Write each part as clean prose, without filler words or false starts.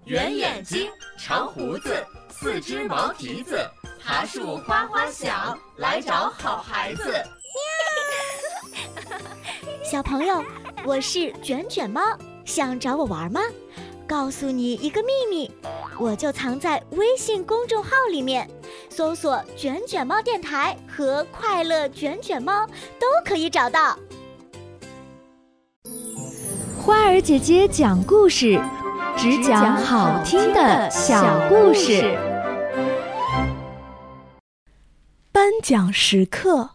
圆眼睛，长胡子，四只毛蹄子，爬树花花小，来找好孩子。 小朋友，我是卷卷猫，想找我玩吗？告诉你一个秘密，我就藏在微信公众号里面，搜索卷卷猫电台和快乐卷卷猫都可以找到。 花儿姐姐讲故事，只讲好听的小故事。 颁奖时刻。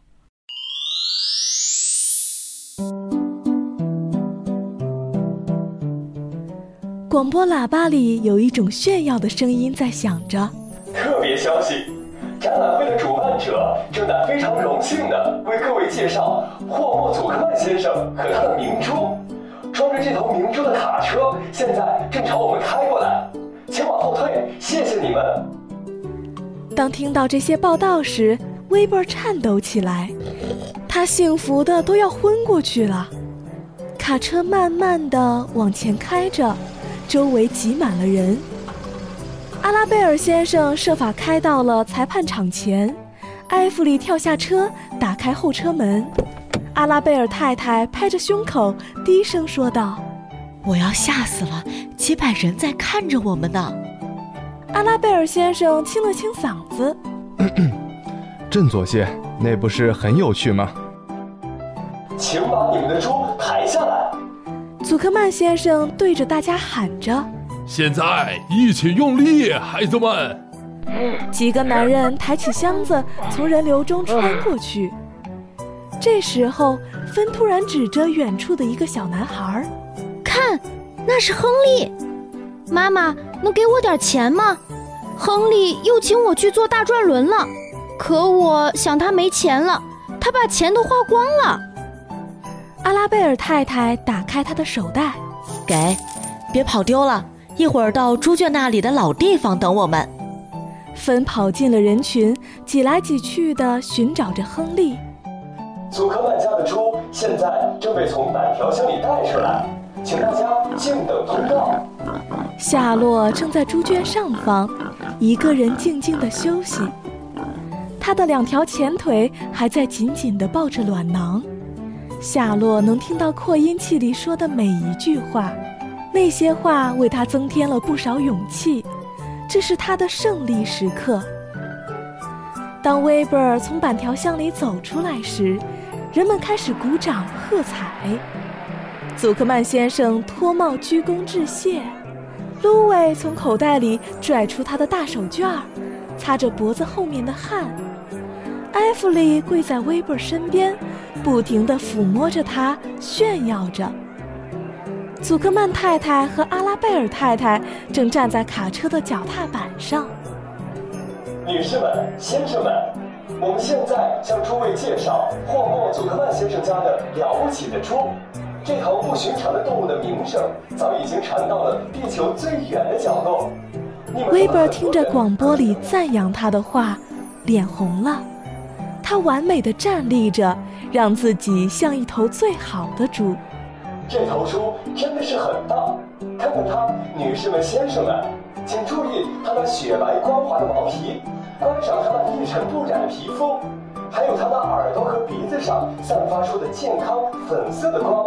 广播喇叭里有一种炫耀的声音在响着。 特别消息，展览会的主办者正在非常荣幸地为各位介绍霍莫祖克曼先生和他的明珠。装着这头明珠的卡车现在正朝我们开过来，请往后退，谢谢你们。 当听到这些报道时，威伯颤抖起来，他幸福的都要昏过去了。卡车慢慢地往前开着，周围挤满了人。阿拉贝尔先生设法开到了裁判场前，埃弗里跳下车，打开后车门。阿拉贝尔太太拍着胸口低声说道： 我要吓死了，几百人在看着我们呢。 阿拉贝尔先生清了清嗓子， 振作些，那不是很有趣吗？ 请把你们的猪抬下来。 祖克曼先生对着大家喊着： 现在一起用力，孩子们！ 几个男人抬起箱子从人流中穿过去。这时候芬突然指着远处的一个小男孩， 看，那是亨利。妈妈，能给我点钱吗？亨利又请我去坐大转轮了，可我想他没钱了，他把钱都花光了。 阿拉贝尔太太打开他的手袋， 给，别跑丢了，一会儿到猪圈那里的老地方等我们。 芬跑进了人群，挤来挤去地寻找着亨利。 祖克曼家的猪现在正被从板条箱里带出来，请大家静等通告。 夏洛正在猪圈上方，一个人静静地休息，他的两条前腿还在紧紧地抱着卵囊。夏洛能听到扩音器里说的每一句话，那些话为他增添了不少勇气，这是他的胜利时刻。当威伯尔从板条箱里走出来时，人们开始鼓掌喝彩。祖克曼先生脱帽鞠躬致谢，卢伟从口袋里拽出他的大手绢，擦着脖子后面的汗。埃弗里跪在威伯尔身边，不停地抚摸着他，炫耀着。祖克曼太太和阿拉贝尔太太正站在卡车的脚踏板上。 女士们、先生们，我们现在向诸位介绍霍莫祖克曼先生家的了不起的猪。这头不寻常的动物的名声早已经传到了地球最远的角落。 威伯听着广播里赞扬他的话，脸红了。他完美地站立着，让自己像一头最好的猪。 这头猪真的是很大，看看它，女士们、先生们，请注意它那雪白光滑的毛皮，观赏它那一尘不染的皮肤，还有它那耳朵和鼻子上散发出的健康粉色的光。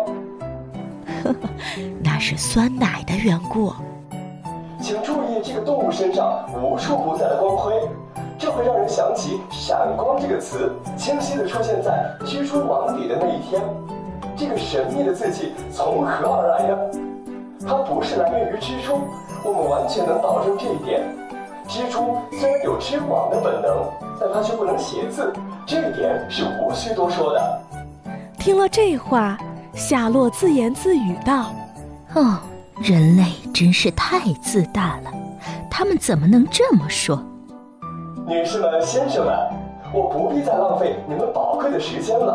那是酸奶的缘故。 请注意这个动物身上无处不在的光辉，这会让人想起闪光这个词清晰地出现在蜘蛛网里的那一天。这个神秘的字迹从何而来呢？它不是来源于蜘蛛，我们完全能保证这一点。蜘蛛虽然有织网的本能，但它却不能写字，这一点是无需多说的。 听了这话，夏洛自言自语道： 哦，人类真是太自大了，他们怎么能这么说？ 女士们、先生们，我不必再浪费你们宝贵的时间了。